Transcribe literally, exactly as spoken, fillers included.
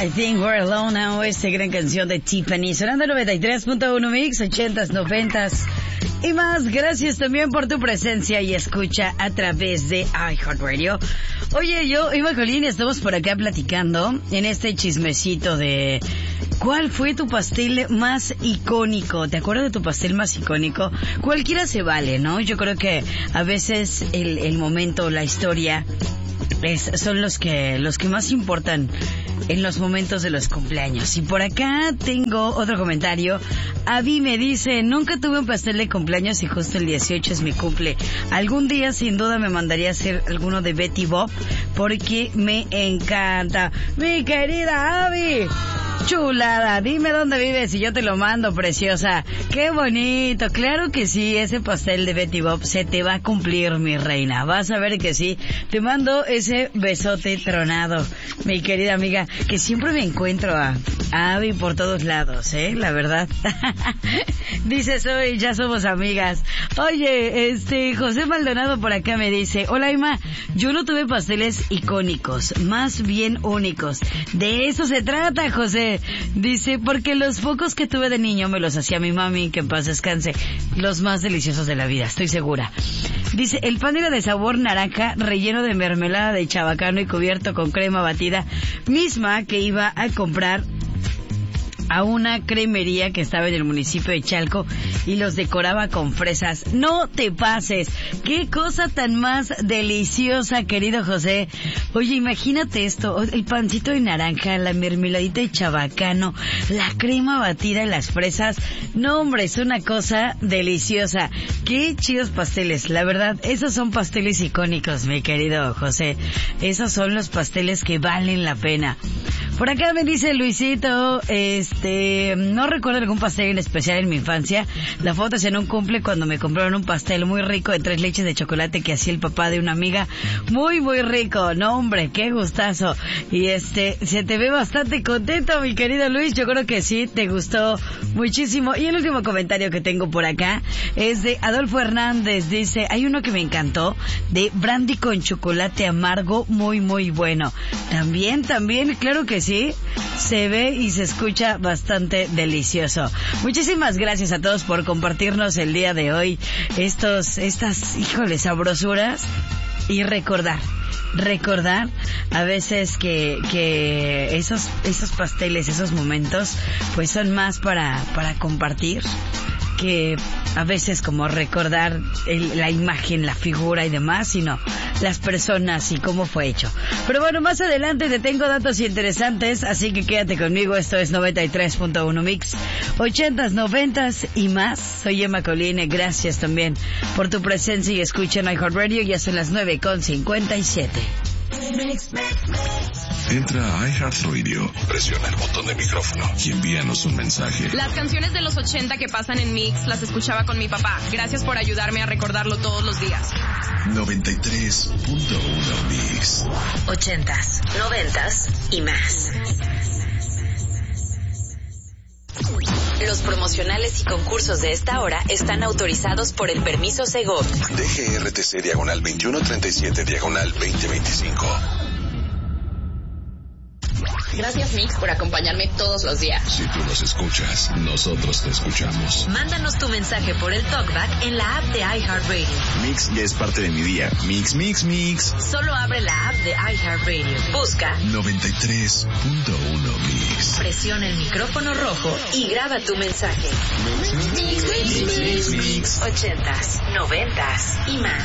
I Think We're Alone Now, esta gran canción de Tiffany, sonando noventa y tres punto uno Mix, ochentas, noventas y más. Gracias también por tu presencia y escucha a través de iHeartRadio. Oye, yo, Emma Colín, estamos por acá platicando en este chismecito de ¿cuál fue tu pastel más icónico? ¿Te acuerdas de tu pastel más icónico? Cualquiera se vale, ¿no? Yo creo que a veces el, el momento, la historia Es, son los que los que más importan en los momentos de los cumpleaños. Y por acá tengo otro comentario. Abby me dice, nunca tuve un pastel de cumpleaños y justo el dieciocho es mi cumple. Algún día sin duda me mandaría a hacer alguno de Betty Bob porque me encanta. Mi querida Abby, chulada, dime dónde vives y yo te lo mando, preciosa. Qué bonito, claro que sí, ese pastel de Betty Bob se te va a cumplir, mi reina. Vas a ver que sí. Te mando ese besote tronado, mi querida amiga, que siempre me encuentro a, a Abby por todos lados, ¿eh? La verdad. Dice Soy, ya somos amigas. Oye, este, José Maldonado por acá me dice, hola Emma, yo no tuve pasteles icónicos, más bien únicos. De eso se trata, José. Dice, porque los pocos que tuve de niño me los hacía mi mami, que en paz descanse, los más deliciosos de la vida, estoy segura. Dice, el pan era de sabor naranja, relleno de mermelada de chabacano y cubierto con crema batida, misma que iba a comprar a una cremería que estaba en el municipio de Chalco y los decoraba con fresas. No te pases, qué cosa tan más deliciosa, querido José. Oye, imagínate esto, el pancito de naranja, la mermeladita de chabacano, la crema batida y las fresas. No, hombre, es una cosa deliciosa. Qué chidos pasteles, la verdad, esos son pasteles icónicos, mi querido José. Esos son los pasteles que valen la pena. Por acá me dice Luisito, este, no recuerdo algún pastel en especial en mi infancia. La foto es en un cumple cuando me compraron un pastel muy rico de tres leches de chocolate que hacía el papá de una amiga. Muy, muy rico. No, hombre, qué gustazo. Y este, se te ve bastante contento, mi querido Luis. Yo creo que sí, te gustó muchísimo. Y el último comentario que tengo por acá es de Adolfo Hernández. Dice, hay uno que me encantó, de brandy con chocolate amargo, muy, muy bueno. También, también, claro que sí. Sí, se ve y se escucha bastante delicioso. Muchísimas gracias a todos por compartirnos el día de hoy estos, estas, híjole, sabrosuras y recordar. Recordar a veces que, que esos, esos pasteles, esos momentos, pues son más para, para compartir que a veces como recordar el, la imagen, la figura y demás, sino las personas y cómo fue hecho. Pero bueno, más adelante te tengo datos interesantes, así que quédate conmigo. Esto es noventa y tres punto uno Mix, ochentas, noventas y más. Soy Emma Colline, gracias también por tu presencia y escucha en iHeartRadio. Ya son las nueve con cincuenta y siete. Entra a iHeartRadio, presiona el botón de micrófono y envíanos un mensaje. Las canciones de los ochenta que pasan en Mix las escuchaba con mi papá. Gracias por ayudarme a recordarlo todos los días. noventa y tres punto uno Mix. Ochentas, noventas y más. Los promocionales y concursos de esta hora están autorizados por el permiso Segov. D G R T C diagonal veintiuno treinta y siete diagonal veinte veinticinco. Gracias, Mix, por acompañarme todos los días. Si tú nos escuchas, nosotros te escuchamos. Mándanos tu mensaje por el TalkBack en la app de iHeartRadio. Mix ya es parte de mi día. Mix, mix, mix. Solo abre la app de iHeartRadio. Busca noventa y tres punto uno Mix. Presiona el micrófono rojo y graba tu mensaje. Mix, mix, mix, mix, mix, mix. Ochentas, noventas y más.